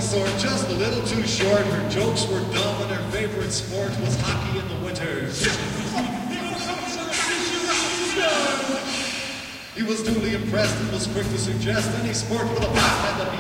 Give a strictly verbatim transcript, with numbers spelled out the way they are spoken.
dinosaur just a little too short. Her jokes were dumb and her favorite sport was hockey in the winters. He was duly impressed and was quick to suggest any sport with a bat had the